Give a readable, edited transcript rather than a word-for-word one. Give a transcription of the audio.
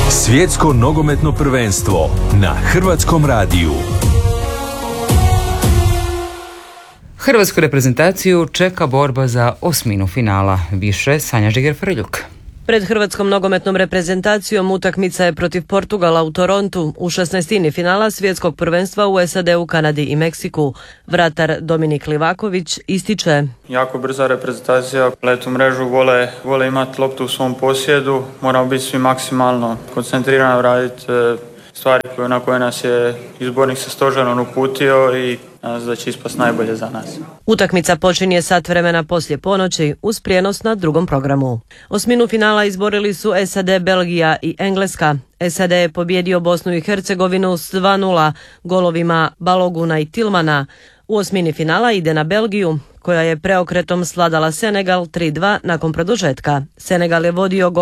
Svjetsko nogometno prvenstvo na Hrvatskom radiju. Hrvatsku reprezentaciju čeka borba za osminu finala. Više Sanja Žiger-Frljuk. Pred hrvatskom nogometnom reprezentacijom utakmica je protiv Portugala u Torontu u 16. finala svjetskog prvenstva u SAD-u, Kanadi i Meksiku. Vratar Dominik Livaković ističe: jako brza reprezentacija, letu mrežu, vole imati loptu u svom posjedu, moramo biti svi maksimalno koncentrirano raditi stvari na koje nas je izbornik sa stožerom uputio i nadam se da će ispast najbolje za nas. Utakmica počinje sat vremena poslije ponoći uz prijenos na drugom programu. Osminu finala izborili su SAD, Belgija i Engleska. SAD je pobjedio Bosnu i Hercegovinu s 2:0 golovima Baloguna i Tilmana. U osmini finala ide na Belgiju, koja je preokretom svladala Senegal 3:2 nakon produžetka. Senegal je vodio